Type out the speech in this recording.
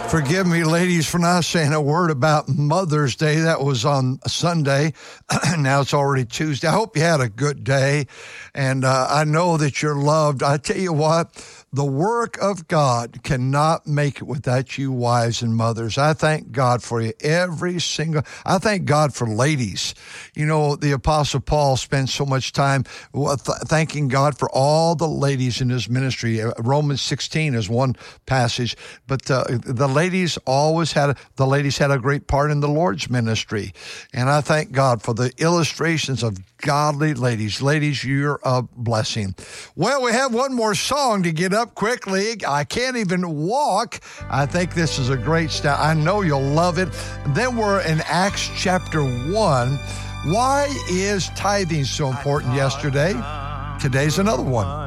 Forgive me, ladies, for not saying a word about Mother's Day. That was on Sunday. Now it's already Tuesday. I hope you had a good day, and I know that you're loved. I tell you what, the work of God cannot make it without you wives and mothers. I thank God for you I thank God for ladies. You know, the Apostle Paul spends so much time thanking God for all the ladies in his ministry. Romans 16 is one passage, but the ladies had a great part in the Lord's ministry. And I thank God for the illustrations of godly ladies. Ladies, you're a blessing. Well, we have one more song to get up quickly. I can't even walk. I think this is a great style. I know you'll love it. Then we're in Acts chapter 1. Why is tithing so important yesterday? Today's another one.